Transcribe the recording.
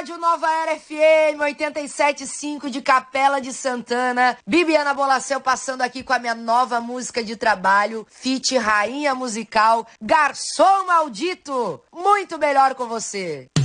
Rádio Nova Era FM 87.5 de Capela de Santana. Bibiana Bolacel passando aqui com a minha nova música de trabalho, feat Rainha Musical, Garçom Maldito. Muito melhor com você.